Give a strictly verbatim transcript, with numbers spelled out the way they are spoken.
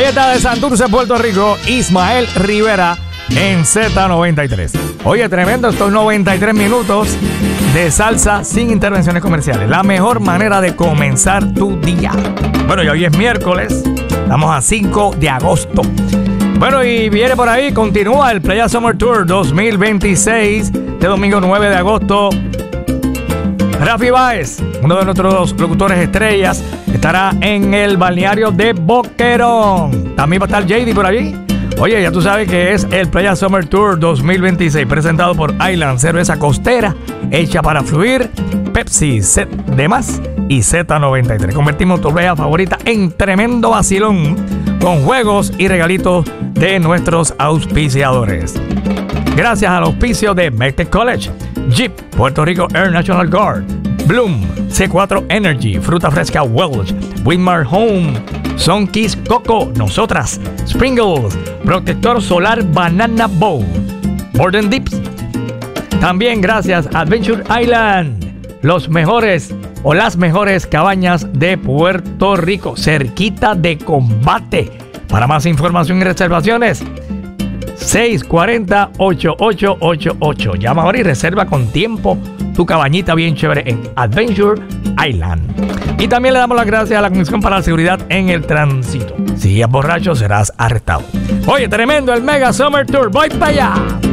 Ahí está de Santurce, Puerto Rico, Ismael Rivera en Z noventa y tres. Oye, tremendo estos noventa y tres minutos de salsa sin intervenciones comerciales. La mejor manera de comenzar tu día. Bueno, y hoy es miércoles. Estamos a cinco de agosto. Bueno, y viene por ahí, continúa el Playa Summer Tour dos mil veintiséis de domingo nueve de agosto. Rafi Báez, uno de nuestros locutores estrellas, estará en el balneario de Boquerón. También va a estar J D por allí. Oye, ya tú sabes que es el Playa Summer Tour dos mil veintiséis, presentado por Island, cerveza costera, hecha para fluir, Pepsi, Set de más y Z noventa y tres. Convertimos tu playa favorita en tremendo vacilón, con juegos y regalitos de nuestros auspiciadores. Gracias al auspicio de Mectec College, Jeep, Puerto Rico Air National Guard, Bloom, C cuatro Energy, Fruta Fresca Welch, Winmar Home, Sunkiss Coco, Nosotras, Sprinkles, Protector Solar Banana Bowl, Borden Dips. También gracias a Adventure Island, los mejores o las mejores cabañas de Puerto Rico, cerquita de Combate. Para más información y reservaciones, seis cuatro cero, ocho ocho ocho ocho. Llama ahora y reserva con tiempo tu cabañita bien chévere en Adventure Island. Y también le damos las gracias a la Comisión para la Seguridad en el Tránsito. Si es borracho, serás arrestado. Oye, tremendo el Mega Summer Tour. ¡Voy para allá!